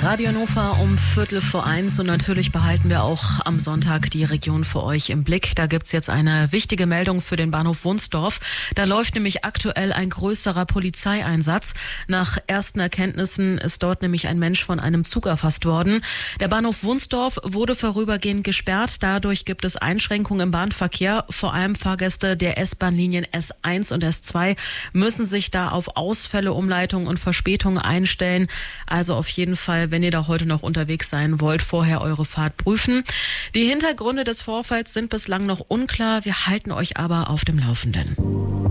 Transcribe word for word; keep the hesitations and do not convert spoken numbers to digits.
Radio Hannover um Viertel vor eins und natürlich behalten wir auch am Sonntag die Region für euch im Blick. Da gibt's jetzt eine wichtige Meldung für den Bahnhof Wunsdorf. Da läuft nämlich aktuell ein größerer Polizeieinsatz. Nach ersten Erkenntnissen ist dort nämlich ein Mensch von einem Zug erfasst worden. Der Bahnhof Wunsdorf wurde vorübergehend gesperrt. Dadurch gibt es Einschränkungen im Bahnverkehr. Vor allem Fahrgäste der S-Bahn-Linien S eins und S zwei müssen sich da auf Ausfälle, Umleitungen und Verspätungen einstellen. Also auf jeden Fall, wenn ihr da heute noch unterwegs sein wollt, vorher eure Fahrt prüfen. Die Hintergründe des Vorfalls sind bislang noch unklar. Wir halten euch aber auf dem Laufenden.